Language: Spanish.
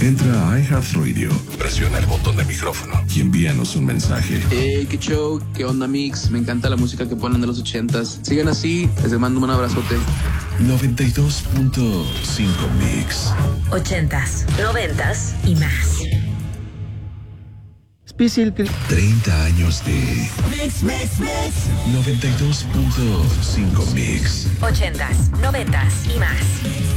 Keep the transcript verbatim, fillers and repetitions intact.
Entra a iHeartRadio, presiona el botón de micrófono y envíanos un mensaje. Hey, qué show, qué onda, Mix. Me encanta la música que ponen de los ochentas. Sigan así, les mando un abrazote. noventa y dos punto cinco Mix. Ochentas, noventas y más. treinta años de Mix, mix, mix. noventa y dos punto cinco Mix. Ochentas, noventas y más.